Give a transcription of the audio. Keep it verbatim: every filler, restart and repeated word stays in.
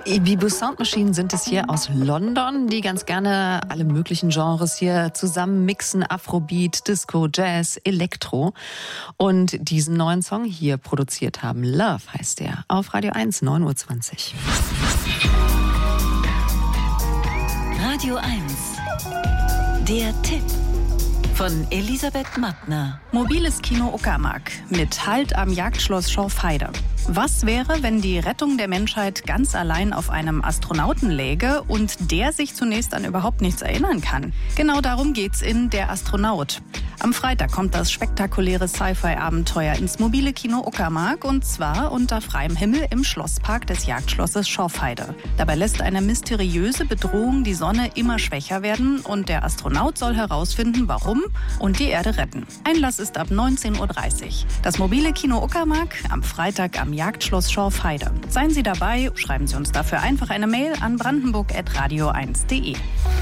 Ibibo Soundmaschinen sind es hier aus London, die ganz gerne alle möglichen Genres hier zusammen mixen. Afrobeat, Disco, Jazz, Elektro. Und diesen neuen Song hier produziert haben. Love heißt der. Auf Radio eins, neun Uhr zwanzig. Radio eins. Der Tipp. Von Elisabeth Mattner. Mobiles Kino Uckermark mit Halt am Jagdschloss Schorfheide. Was wäre, wenn die Rettung der Menschheit ganz allein auf einem Astronauten läge und der sich zunächst an überhaupt nichts erinnern kann? Genau darum geht's in Der Astronaut. Am Freitag kommt das spektakuläre Sci-Fi-Abenteuer ins mobile Kino Uckermark und zwar unter freiem Himmel im Schlosspark des Jagdschlosses Schorfheide. Dabei lässt eine mysteriöse Bedrohung die Sonne immer schwächer werden und der Astronaut soll herausfinden, warum und die Erde retten. Einlass ist ab neunzehn Uhr dreißig. Das mobile Kino Uckermark am Freitag am Jagdschloss Schorfheide. Seien Sie dabei, schreiben Sie uns dafür einfach eine Mail an brandenburg at radio eins punkt de.